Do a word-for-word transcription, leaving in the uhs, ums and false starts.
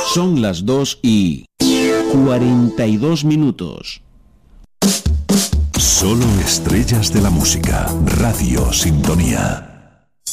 Son las dos y cuarenta y dos minutos. Solo estrellas de la música. Radio Sintonía.